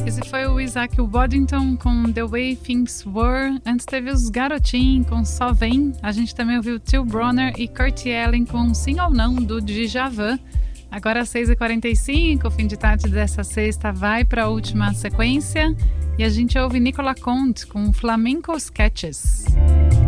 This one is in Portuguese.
Esse foi o Isaac Waddington com The Way Things Were. Antes teve os Garotin com Só Vem. A gente também ouviu Till Bronner e Kurt Elling com Sim ou Não, do Djavan. Agora às 6h45, o fim de tarde dessa sexta vai para a última sequência. E a gente ouve Nicola Conte com Flamenco Sketches.